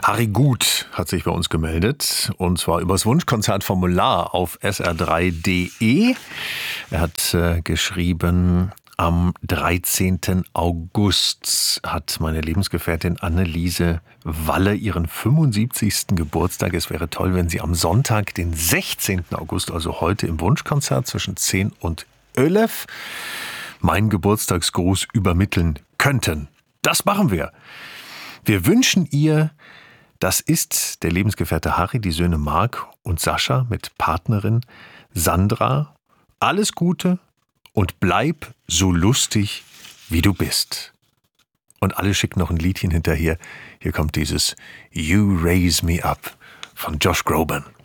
Harry Gut hat sich bei uns gemeldet, und zwar übers Wunschkonzertformular auf sr3.de. Er hat geschrieben, am 13. August hat meine Lebensgefährtin Anneliese Walle ihren 75. Geburtstag. Es wäre toll, wenn Sie am Sonntag, den 16. August, also heute im Wunschkonzert zwischen 10 und 11, meinen Geburtstagsgruß übermitteln könnten. Das machen wir. Wir wünschen ihr, das ist der Lebensgefährte Harry, die Söhne Marc und Sascha mit Partnerin Sandra, alles Gute und bleib so lustig, wie du bist. Und alle schicken noch ein Liedchen hinterher. Hier kommt dieses You Raise Me Up von Josh Groban.